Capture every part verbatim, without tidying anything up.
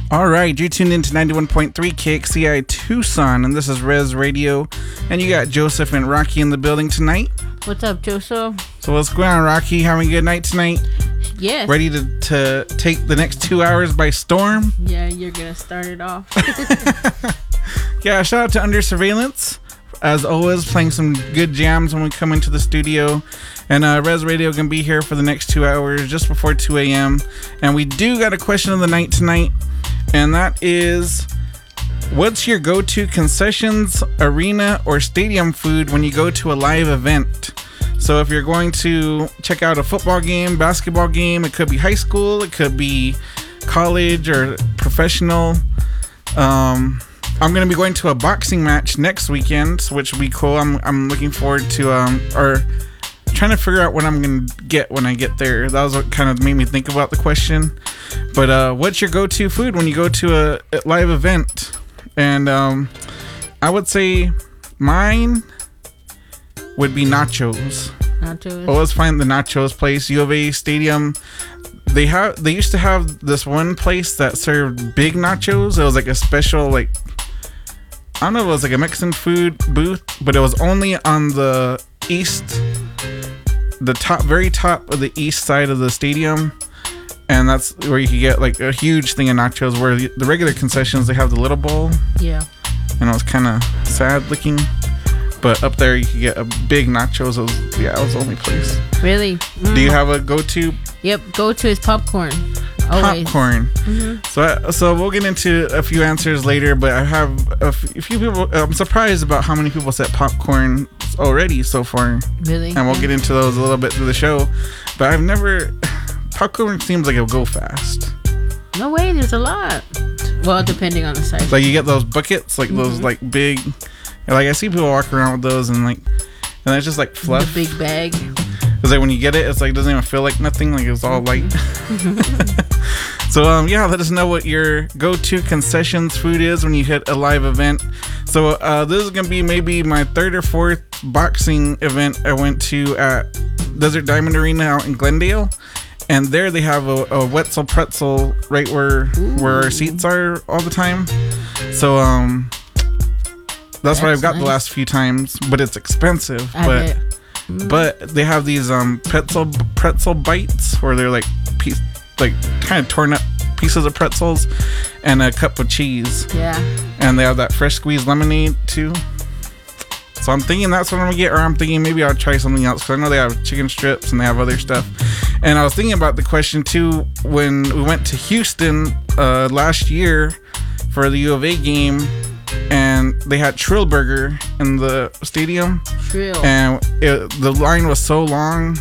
All right, you tuned into ninety-one point three K X C I Tucson, and this is Res Radio, and you got Joseph and Rocky in the building tonight. What's up, Joseph? So what's going on, Rocky? Having a good night tonight? Yes. Ready to, to take the next two hours by storm? Yeah, you're going to start it off. Yeah, shout out to Under Surveillance. As always, playing some good jams when we come into the studio. And uh, Res Radio can be here for the next two hours, just before two a.m. And we do got a question of the night tonight. And that is, what's your go-to concessions, arena, or stadium food when you go to a live event? So if you're going to check out a football game, basketball game, it could be high school, it could be college or professional. Um, I'm going to be going to a boxing match next weekend, which will be cool. I'm I'm looking forward to, um, or trying to figure out what I'm going to get when I get there. That was what kind of made me think about the question. But uh, what's your go-to food when you go to a, a live event? And um, I would say mine would be nachos. Nachos. Always find the nachos place. U of A Stadium. They have. They used to have this one place that served big nachos. It was like a special, like, I don't know if it was like a Mexican food booth, but it was only on the east, the top, very top of the east side of the stadium. And that's where you can get like a huge thing of nachos, where the regular concessions, they have the little bowl. Yeah. And it was kind of sad looking. But up there, you could get a big nachos. It was, yeah, it was the only place. Really? Mm. Do you have a go-to? Yep, go-to is popcorn. Always. Popcorn. Mm-hmm. So, I, so we'll get into a few answers later, but I have a, f- a few people. I'm surprised about how many people said popcorn already so far. Really? And we'll yeah. get into those a little bit through the show. But I've never... Popcorn seems like it'll go fast. No way, there's a lot. Well, depending on the size. Like you get those buckets, like mm-hmm. those like big. Like I see people walk around with those, and like, and it's just like fluff. The big bag. It's like when you get it, it's like it doesn't even feel like nothing. Like it's all light. So um yeah, let us know what your go-to concessions food is when you hit a live event. So uh, this is gonna be maybe my third or fourth boxing event I went to at Desert Diamond Arena out in Glendale. And there they have a, a Wetzel pretzel right where Ooh. where our seats are all the time. So um, that's, that's what I've got nice. the last few times, but it's expensive. I but mm. but they have these um pretzel pretzel bites where they're like piece like kind of torn up pieces of pretzels and a cup of cheese. Yeah. And they have that fresh squeezed lemonade too. So I'm thinking that's what I'm gonna get, or I'm thinking maybe I'll try something else, because I know they have chicken strips and they have other stuff. And I was thinking about the question too when we went to Houston uh, last year for the U of A game, and they had Trill Burger in the stadium. Trill. And it, the line was so long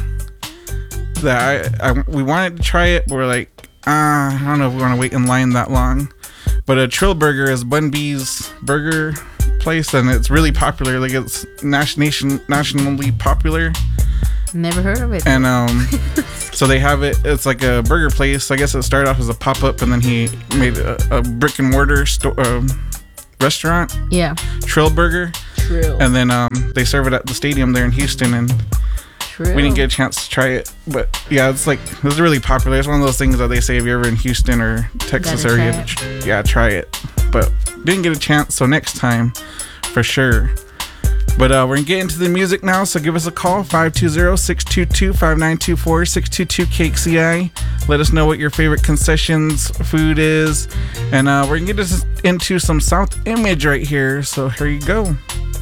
that I, I we wanted to try it, but we're like, ah, I don't know if we want to wait in line that long. But a Trill Burger is Bun B's burger place, and it's really popular. Like it's nation nationally popular. Never heard of it. And um so they have it, it's like a burger place. I guess it started off as a pop-up, and then he made a, a brick and mortar store um, restaurant. Yeah. Trill Burger. Trill. And then um they serve it at the stadium there in Houston, and Trill. We didn't get a chance to try it, but yeah, it's like it's really popular. It's one of those things that they say if you're ever in Houston or Texas Better area, try tr- yeah, try it. But didn't get a chance, so next time for sure. But uh, we're going to get into the music now, so give us a call, five two zero, six two two, five nine two four, six two two K X C I. Let us know what your favorite concessions food is. And uh, we're going to get us into some South Image right here, so here you go.